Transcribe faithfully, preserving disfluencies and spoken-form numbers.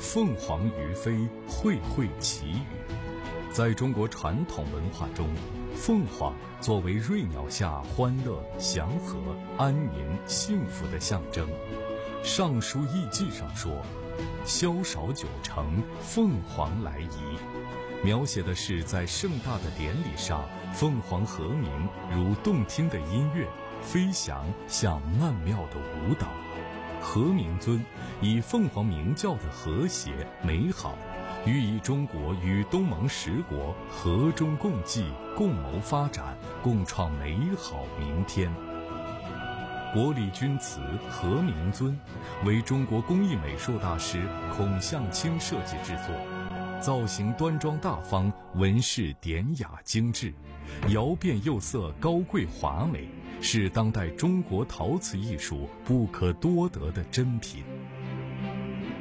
凤凰于飞，卉卉其羽。在中国传统文化中，凤凰作为瑞鸟下欢乐、祥和、安宁、幸福的象征。《尚书艺记》上说：“宵少九成，凤凰来仪。”描写的是在盛大的典礼上，凤凰和鸣如动听的音乐，飞翔像曼妙的舞蹈。和鸣尊以凤凰鸣叫的和谐美好，寓意中国与东盟十国和衷共济，共谋发展，共创美好明天。国礼钧瓷和鸣尊为中国工艺美术大师孔向清设计制作，造型端庄大方，纹饰典雅精致，窑变釉色高贵华美，是当代中国陶瓷艺术不可多得的珍品。